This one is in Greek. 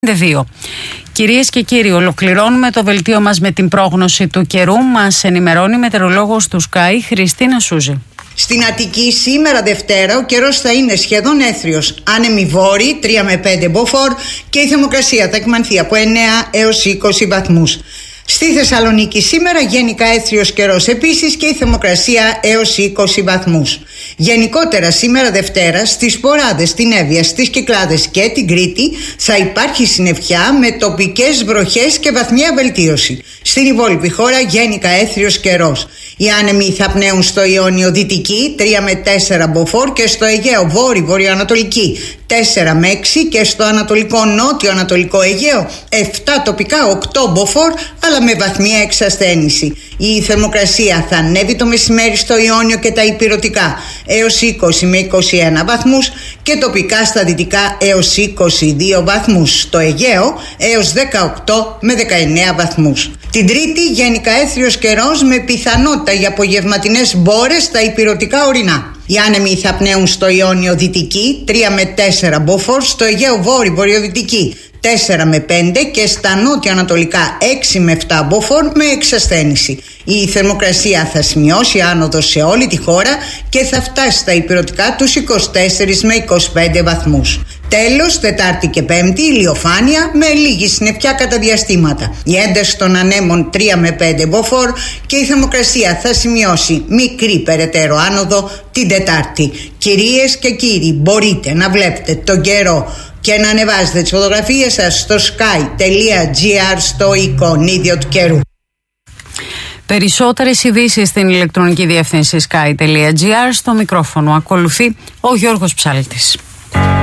2. Κυρίες και κύριοι, ολοκληρώνουμε το δελτίο μας με την πρόγνωση του καιρού. Μας ενημερώνει η μετεωρολόγος του Sky, Χριστίνα Σούζη. Στην Αττική σήμερα Δευτέρα ο καιρός θα είναι σχεδόν έθριος. Άνεμοι βόρειοι 3 με 5 μποφόρ και η θερμοκρασία θα εκμανθεί από 9 έως 20 βαθμούς. Στη Θεσσαλονίκη σήμερα γενικά έθριος καιρός επίσης και η θερμοκρασία έως 20 βαθμούς. Γενικότερα σήμερα Δευτέρα στις Ποράδες, στην Εύβοια, στις Κυκλάδες και την Κρήτη θα υπάρχει συννεφιά με τοπικές βροχές και βαθμιαία βελτίωση. Στην υπόλοιπη χώρα γενικά έθριος καιρός. Οι άνεμοι θα πνέουν στο Ιόνιο Δυτική 3 με 4 μποφόρ και στο Αιγαίο Βόρειο-Βορειοανατολική 4 με 6 και στο Ανατολικό Νότιο-Ανατολικό Αιγαίο 7 τοπικά 8 μποφόρ αλλά με βαθμία εξασθένηση. Η θερμοκρασία θα ανέβει το μεσημέρι στο Ιόνιο και τα Ηπειρωτικά έως 20 με 21 βαθμούς και τοπικά στα Δυτικά έως 22 βαθμούς, στο Αιγαίο έως 18 με 19 βαθμούς. Την Τρίτη γενικά έθριος καιρός με πιθανότητα για απογευματινές μπόρες στα Ηπειρωτικά ορεινά. Οι άνεμοι θα πνέουν στο Ιόνιο Δυτική 3 με 4 μποφόρ, στο Αιγαίο Βόρειο-Βορειοδυτική 4 με 5 και στα νότιο-ανατολικά 6 με 7 μποφόρ με εξασθένηση. Η θερμοκρασία θα σημειώσει άνοδο σε όλη τη χώρα και θα φτάσει στα ηπειρωτικά τους 24 με 25 βαθμούς. Τέλος, Τετάρτη και Πέμπτη ηλιοφάνεια με λίγη συννεφιά κατά διαστήματα. Η ένταση των ανέμων 3 με 5 μποφόρ και η θερμοκρασία θα σημειώσει μικρή περαιτέρω άνοδο την Τετάρτη. Κυρίες και κύριοι, μπορείτε να βλέπετε τον καιρό και να ανεβάζετε τις φωτογραφίες σας στο sky.gr στο εικονίδιο του καιρού. Περισσότερες ειδήσεις στην ηλεκτρονική διεύθυνση sky.gr. Στο μικρόφωνο ακολουθεί ο Γιώργος Ψάλτης.